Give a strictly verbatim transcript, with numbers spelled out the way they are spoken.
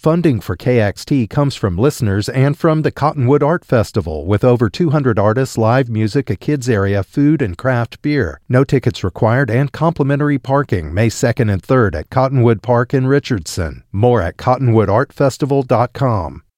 Funding for K X T comes from listeners and from the Cottonwood Art Festival, with over two hundred artists, live music, a kids area, food, and craft beer. No tickets required and complimentary parking May second and third at Cottonwood Park in Richardson. More at cottonwood art festival dot com.